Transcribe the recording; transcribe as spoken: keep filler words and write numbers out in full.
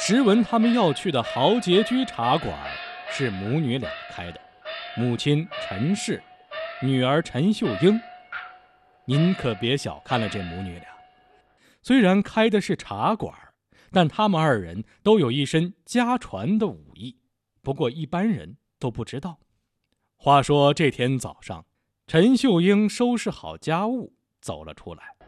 实闻他们要去的豪杰居茶馆是母女俩开的，母亲陈氏，女儿陈秀英。您可别小看了这母女俩，虽然开的是茶馆，但他们二人都有一身家传的武艺，不过一般人都不知道。话说这天早上，陈秀英收拾好家务走了出来，